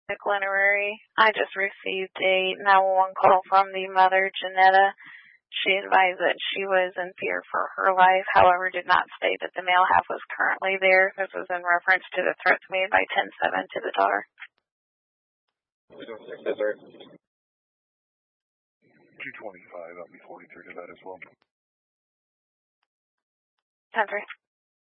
Glenary. I just received a 911 call from the mother, Janetta. She advised that she was in fear for her life, however, did not state that the male half was currently there. This was in reference to the threats made by 10-7 to the daughter. 225, I'll be 43 to that as well. 10-3.